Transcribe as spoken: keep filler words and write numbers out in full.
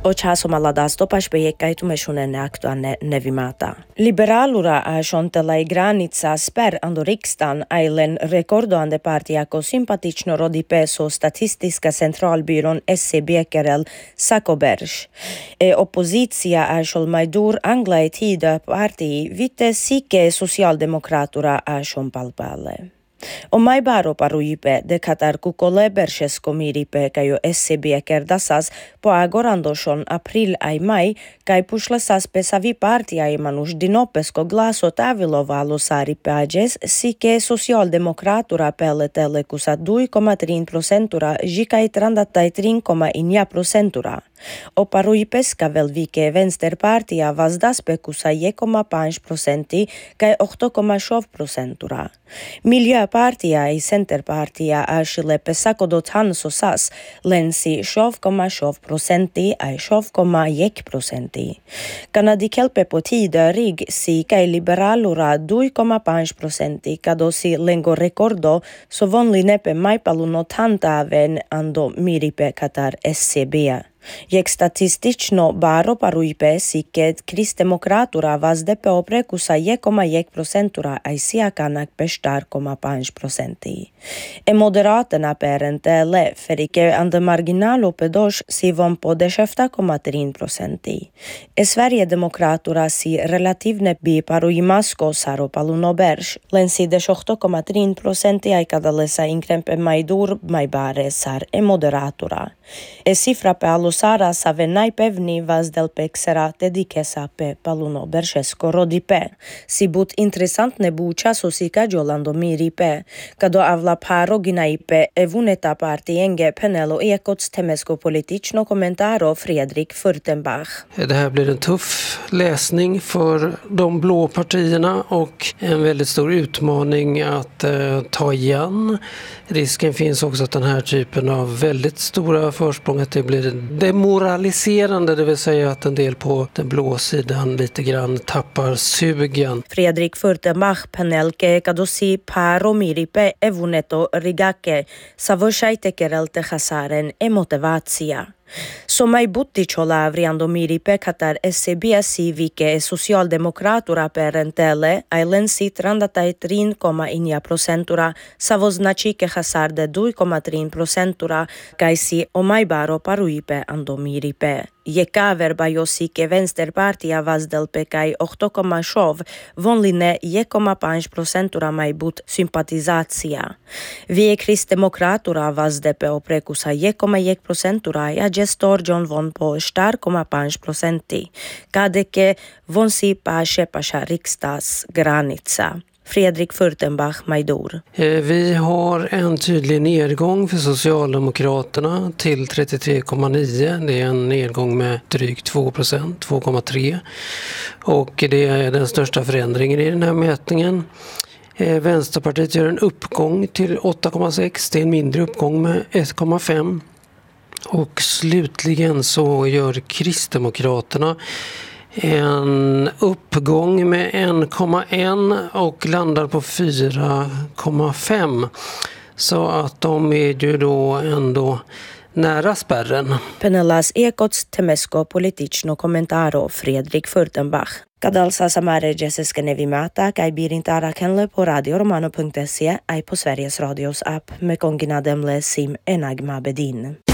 Očasomala stopaš pejekaitu mešunene aktualne nevimata. Liberalura a šontela i granica sper ando riksdagen ailen rekordoande partijako simpatično rodi peso statistiska centralbyrån S C B kerel Sakoberš. E opposicija a šolmajdur angla i tida partiji vite sike socialdemokratura a šompalpale. O mai baro paruipe de Katar kukole beršesko miripe kajo S C B kerdasas po agorandošon april ai mai kaj pušlasas pesavi partija imanuš dinopesko glaso tavilovalo sari pages sike socialdemokratura peletele kusa dva komma tre procentura žikaj trandataj tre komma ett procentura. O paruipeska velvike vänsterpartia vazdaspe kusa jedan komma pet procenti kaj osam komma šest procentura. Miljöpartia i Centerpartia ašile pesako do tansosas lensi šest komma šest procenti ai šest komma ett procenti. Kanadi kelpe po tida rig si kaj liberalura dva komma pet procenti kadosi lengo rekordo so vonli nepe maipalu no tantaven ando miripe Katar S C B. Jak statistično baro paruipe siket kristdemokratura vazdepe oprekusa jedan komma ett procentura ai siakanak pe četiri komma pet procenti. E moderaterna perentele ferike ande marginalo pedoš si von po šest komma tre procenti. E Sverigedemokratura si relativne bi paruimasko saro palunoberš, len si osam komma tre procenti ai kadalesa inkrempe majdur majbare sar e moderatura. E cifra pe alusara save najpevni vazdel pe kserate dikesa pe paluno beršesko rodipe. Si but interesantne bu času si kađolando miripe, kado avla paro ginaipe evuneta partienge penelo ekots temesko politično komentaro Fredrik Furtenbach. Det här blir en tuff läsning för de blå partierna och en väldigt stor utmaning att eh, ta igen. Risken finns också att den här typen av väldigt stora försprång att det blir demoraliserande, det vill säga att en del på den blå sidan lite grann tappar sugen. Fredrik Furtenbach penelke kadosi paro miripe evuneto rigake savošajtekerelte hasaren e motivacija. Somai buttičola avriando miripe Katar S C B si vike e socialdemokratura perentele ailen si trandataj tre komma ett procentura savoznačike hasarde dva komma tre procentura kaj si omai baro paruipe ando miripe. Je kaver bajosike vänsterpartia vazdelpe kaj osam komma šest vonline jedan komma pet procentura mai but sympatizacija. Vie kristdemokratura vazdepe oprekusa jedan komma ett procentura ja gestor John von po četiri komma pet procenti, kadeke von si paše paša riksdags granica. Fredrik Furtenbach majdur. Vi har en tydlig nedgång för Socialdemokraterna till trettiotre komma nio. Det är en nedgång med drygt två procent, två komma tre. Och det är den största förändringen i den här mätningen. Vänsterpartiet gör en uppgång till åtta komma sex. Det är en mindre uppgång med ett komma fem. Och slutligen så gör Kristdemokraterna en uppgång med ett komma ett och landar på fyra komma fem. Så att de är ju då ändå nära spärren. Penelas ekots temesko politično komentaro Fredrik Furtenbach. Kadalsa samare jessiska nevimata kaj birintara kenle på radioromano punkt se ai på Sveriges Radios app med kongina demle sim enagma bedin.